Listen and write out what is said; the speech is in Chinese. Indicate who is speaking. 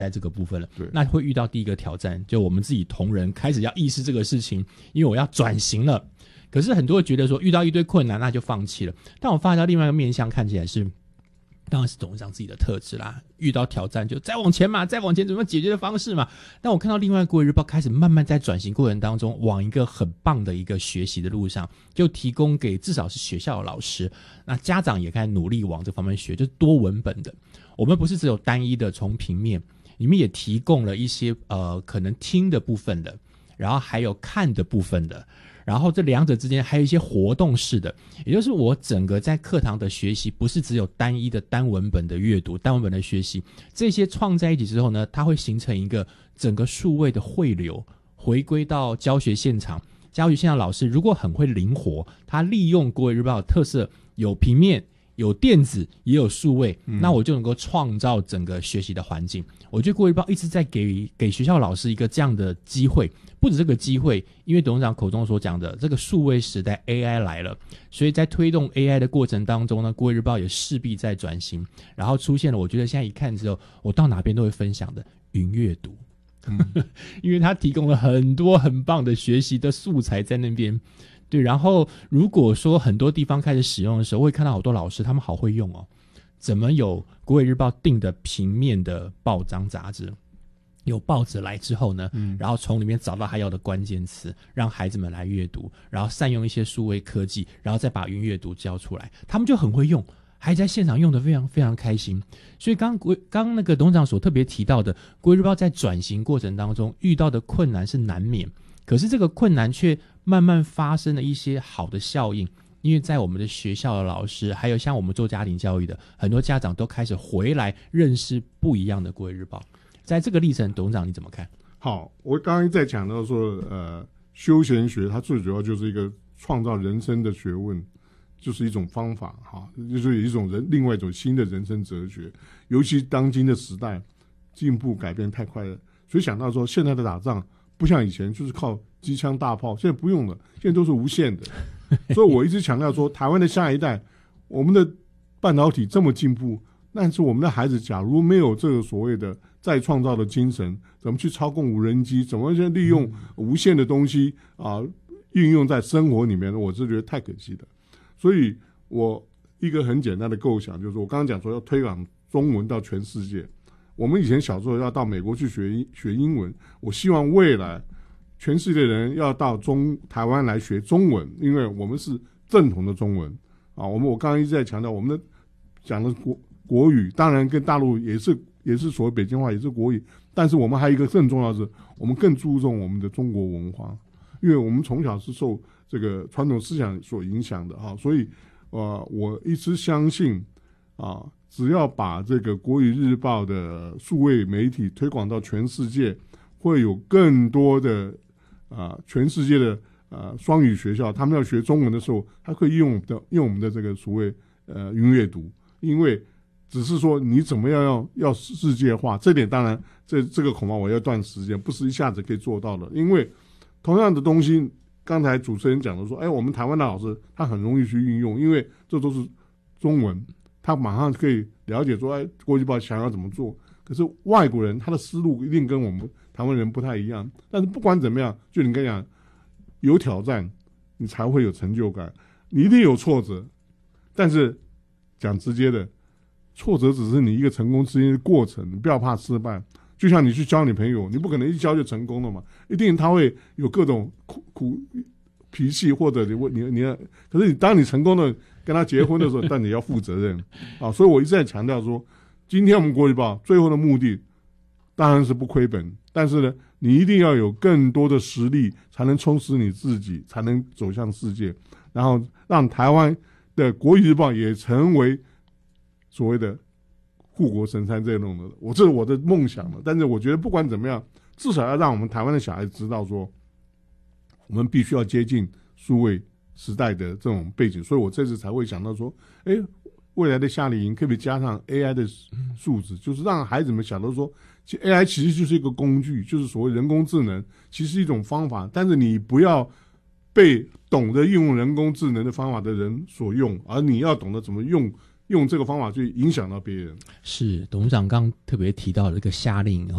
Speaker 1: 在这个部分了。
Speaker 2: 对，
Speaker 1: 那会遇到第一个挑战，就我们自己同仁开始要意识这个事情，因为我要转型了。可是很多人觉得说遇到一堆困难那就放弃了，但我发现到另外一个面向看起来是，当然是董事长自己的特质啦，遇到挑战就再往前嘛，再往前怎么解决的方式嘛。但我看到另外国语日报开始慢慢在转型过程当中往一个很棒的一个学习的路上，就提供给至少是学校的老师，那家长也开始努力往这方面学，就是多文本的。我们不是只有单一的从平面，里面也提供了一些可能听的部分的，然后还有看的部分的，然后这两者之间还有一些活动式的，也就是我整个在课堂的学习不是只有单一的单文本的阅读，单文本的学习，这些创在一起之后呢，它会形成一个整个数位的汇流，回归到教学现场。教学现场老师如果很会灵活，他利用国语日报的特色，有平面有电子也有数位，那我就能够创造整个学习的环境。我觉得国语日报一直在给学校老师一个这样的机会，不止这个机会，因为董事长口中所讲的这个数位时代 AI 来了，所以在推动 AI 的过程当中呢，国语日报也势必在转型，然后出现了我觉得现在一看之后我到哪边都会分享的云阅读。因为它提供了很多很棒的学习的素材在那边。对，然后如果说很多地方开始使用的时候，会看到好多老师他们好会用哦，怎么有国语日报订的平面的报章杂志，有报纸来之后呢，然后从里面找到他要的关键词，让孩子们来阅读，然后善用一些数位科技，然后再把云阅读教出来，他们就很会用，还在现场用得非常非常开心。所以刚那个董事长所特别提到的，国语日报在转型过程当中遇到的困难是难免，可是这个困难却慢慢发生了一些好的效应，因为在我们的学校的老师，还有像我们做家庭教育的很多家长都开始回来认识不一样的国语日报。在这个历程，董事长你怎么看？
Speaker 2: 好，我刚刚在讲到说休闲学它最主要就是一个创造人生的学问，就是一种方法哈，就是一种另外一种新的人生哲学。尤其当今的时代进步改变太快了，所以想到说现在的打仗不像以前就是靠机枪大炮，现在不用了，现在都是无限的。所以我一直强调说，台湾的下一代，我们的半导体这么进步，但是我们的孩子假如没有这个所谓的再创造的精神，怎么去操控无人机，怎么去利用无限的东西运用在生活里面，我是觉得太可惜了。所以我一个很简单的构想就是，我刚刚讲说要推广中文到全世界。我们以前小时候要到美国去学英文，我希望未来全世界的人要到台湾来学中文，因为我们是正统的中文啊。我刚刚一直在强调，我们的讲的国语，当然跟大陆也是所谓北京话，也是国语，但是我们还有一个更重要的是，我们更注重我们的中国文化，因为我们从小是受这个传统思想所影响的啊，所以我一直相信啊，只要把这个国语日报的数位媒体推广到全世界，会有更多的全世界的双语学校，他们要学中文的时候，他可以用我们的这个所谓云阅读，因为只是说你怎么样要世界化，这点当然这个恐怕我要段时间，不是一下子可以做到的。因为同样的东西，刚才主持人讲的说，我们台湾的老师他很容易去运用，因为这都是中文，他马上可以了解说，国语日报想要怎么做。可是外国人他的思路一定跟我们台湾人不太一样。但是不管怎么样，就你刚讲，有挑战，你才会有成就感。你一定有挫折，但是讲直接的，挫折只是你一个成功之间的过程，你不要怕失败。就像你去交女朋友，你不可能一交就成功了嘛，一定他会有各种苦脾气，或者可是当你成功的跟他结婚的时候，但你要负责任啊。所以我一直在强调说，今天我们国语报最后的目的当然是不亏本，但是呢，你一定要有更多的实力，才能充实你自己，才能走向世界，然后让台湾的国语日报也成为所谓的护国神山这种的，这是我的梦想了。但是我觉得不管怎么样，至少要让我们台湾的小孩子知道说，我们必须要接近数位时代的这种背景。所以我这次才会想到说，未来的夏令营可不可以加上 AI 的素质，就是让孩子们晓得说，其实 AI 其实就是一个工具，就是所谓人工智能，其实是一种方法，但是你不要被懂得运用人工智能的方法的人所用，而你要懂得怎么用用这个方法去影响到别人。
Speaker 1: 是董事长刚刚特别提到的这个夏令